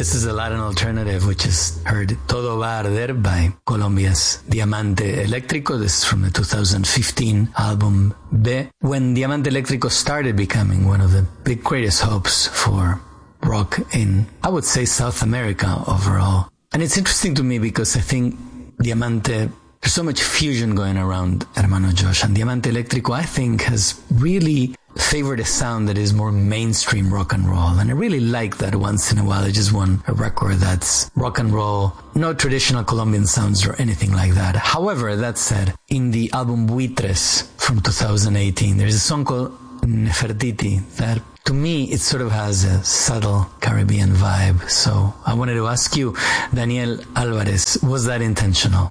This is a Latin alternative, which is heard Todo Va a Arder by Colombia's Diamante Eléctrico. This is from the 2015 album B, when Diamante Eléctrico started becoming one of the big greatest hopes for rock in, I would say, South America overall. And it's interesting to me because I think Diamante, there's so much fusion going around Hermano Josh, and Diamante Eléctrico, I think, has really favored a sound that is more mainstream rock and roll. And I really like that once in a while I just want a record that's rock and roll, no traditional Colombian sounds or anything like that. However, that said, in the album Buitres from 2018, there's a song called Nefertiti that, to me, it sort of has a subtle Caribbean vibe. So I wanted to ask you, Daniel Alvarez, was that intentional?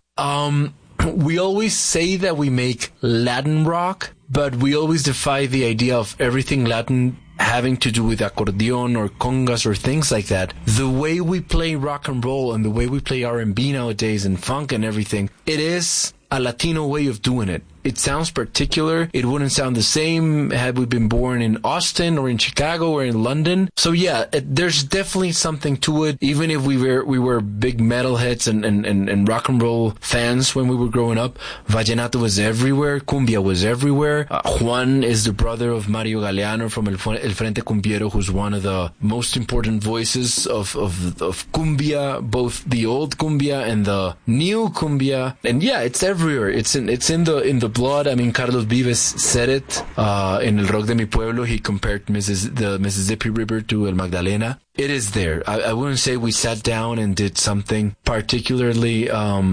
We always say that we make Latin rock, but we always defy the idea of everything Latin having to do with accordion or congas or things like that. The way we play rock and roll and the way we play R&B nowadays and funk and everything, it is a Latino way of doing it. It sounds particular. It wouldn't sound the same had we been born in Austin or in Chicago or in London. So yeah, there's definitely something to it. Even if we were big metalheads and rock and roll fans when we were growing up, vallenato was everywhere. Cumbia was everywhere. Juan is the brother of Mario Galeano from El Frente Cumbiero, who's one of the most important voices of cumbia, both the old cumbia and the new cumbia. And yeah, it's everywhere. It's in the blood. I mean, Carlos Vives said it in El Rock de Mi Pueblo. He compared the Mississippi River to El Magdalena. It is there. I wouldn't say we sat down and did something particularly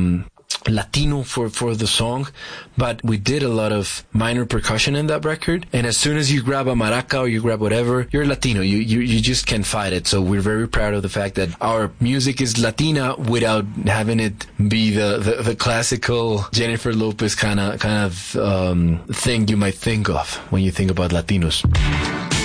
Latino for the song, but we did a lot of minor percussion in that record. And as soon as you grab a maraca or you grab whatever, you're Latino. You just can't fight it. So we're very proud of the fact that our music is Latina without having it be the classical Jennifer Lopez kind of thing you might think of when you think about Latinos.